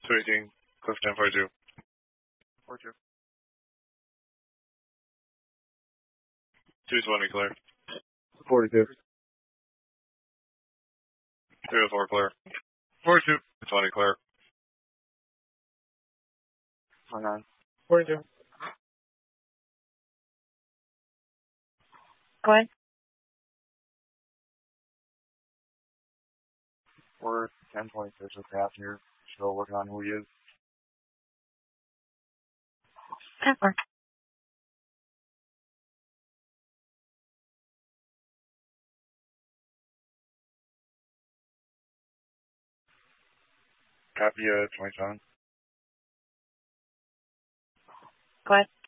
218, Cliff 1042. 42. 220 clear. 42. 304 clear. 42. 20 clear. 29. 42. Go ahead. We're 1026 with Craft here. Still working on who he is. Pepper. Copy 27. Go ahead.